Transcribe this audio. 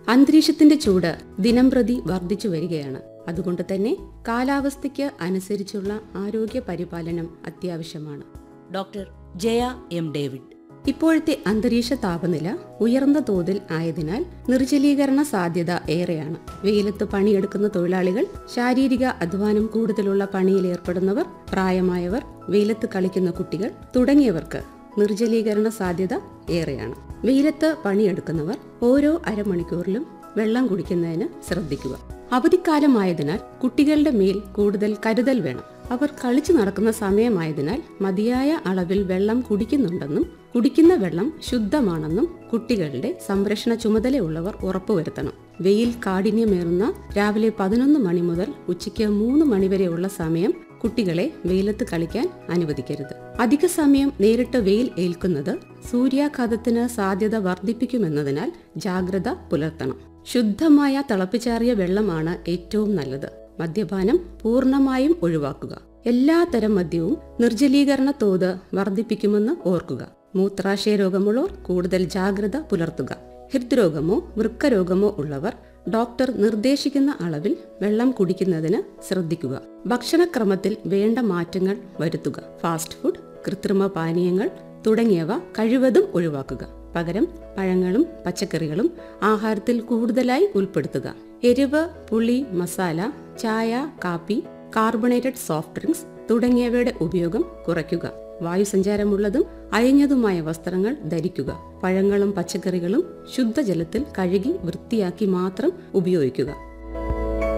അന്തരീക്ഷത്തിന്റെ ചൂട് ദിനംപ്രതി വർദ്ധിച്ചു വരികയാണ്. അതുകൊണ്ട് തന്നെ കാലാവസ്ഥയ്ക്ക് അനുസരിച്ചുള്ള ആരോഗ്യ പരിപാലനം അത്യാവശ്യമാണ്. Doctor Jaya M David. ഇപ്പോഴത്തെ അന്തരീക്ഷ താപനില ഉയർന്ന തോതിൽ ആയതിനാൽ നിർജ്ജലീകരണ സാധ്യത ഏറെയാണ്. വെയിലത്ത് പണിയെടുക്കുന്ന തൊഴിലാളികൾ, ശാരീരിക അധ്വാനം കൂടുതലുള്ള പണിയിൽ ഏർപ്പെടുന്നവർ, പ്രായമായവർ, വെയിലത്ത് കളിക്കുന്ന കുട്ടികൾ തുടങ്ങിയവർക്ക് നിർജ്ജലീകരണ സാധ്യത ഏറെയാണ്. വെയിലത്ത് പണിയെടുക്കുന്നവർ ഓരോ അരമണിക്കൂറിലും വെള്ളം കുടിക്കുന്നതിന് ശ്രദ്ധിക്കുക. അവധിക്കാലമായതിനാൽ കുട്ടികളുടെ മേൽ കൂടുതൽ കരുതൽ വേണം. അവർ കളിച്ചു നടക്കുന്ന സമയമായതിനാൽ മതിയായ അളവിൽ വെള്ളം കുടിക്കുന്നുണ്ടെന്നും കുടിക്കുന്ന വെള്ളം ശുദ്ധമാണെന്നും കുട്ടികളുടെ സംരക്ഷണ ചുമതലയുള്ളവർ ഉറപ്പുവരുത്തണം. വെയിൽ കാഠിന്യമേറുന്ന രാവിലെ 11 മണി മുതൽ ഉച്ചയ്ക്ക് 3 മണി വരെയുള്ള സമയം കുട്ടികളെ വെയിലത്ത് കളിക്കാൻ അനുവദിക്കരുത്. അധിക സമയം നേരിട്ട് വെയിൽ ഏൽക്കുന്നത് സൂര്യാഘാതത്തിന് സാധ്യത വർദ്ധിപ്പിക്കുമെന്നതിനാൽ ജാഗ്രത പുലർത്തണം. ശുദ്ധമായ തിളപ്പിച്ചാറിയ വെള്ളമാണ് ഏറ്റവും നല്ലത്. മദ്യപാനം പൂർണ്ണമായും ഒഴിവാക്കുക. എല്ലാ തരം മദ്യവും നിർജ്ജലീകരണ തോത് വർദ്ധിപ്പിക്കുമെന്ന് ഓർക്കുക. മൂത്രാശയ രോഗമുള്ളവർ കൂടുതൽ ജാഗ്രത പുലർത്തുക. ഹൃദ്രോഗമോ വൃക്കരോഗമോ ഉള്ളവർ ഡോക്ടർ നിർദ്ദേശിക്കുന്ന അളവിൽ വെള്ളം കുടിക്കുന്നതിന് ശ്രദ്ധിക്കുക. ഭക്ഷണക്രമത്തിൽ വേണ്ട മാറ്റങ്ങൾ വരുത്തുക. ഫാസ്റ്റ് ഫുഡ്, കൃത്രിമ പാനീയങ്ങൾ തുടങ്ങിയവ കഴിവതും ഒഴിവാക്കുക. പകരം പഴങ്ങളും പച്ചക്കറികളും ആഹാരത്തിൽ കൂടുതലായി ഉൾപ്പെടുത്തുക. എരിവ്, പുളി, മസാല, ചായ, കാപ്പി, കാർബണേറ്റഡ് സോഫ്റ്റ് ഡ്രിങ്ക്സ് തുടങ്ങിയവയുടെ ഉപയോഗം കുറയ്ക്കുക. വായുസഞ്ചാരമുള്ളതും അയഞ്ഞതുമായ വസ്ത്രങ്ങൾ ധരിക്കുക. പഴങ്ങളും പച്ചക്കറികളും ശുദ്ധജലത്തിൽ കഴുകി വൃത്തിയാക്കി മാത്രം ഉപയോഗിക്കുക.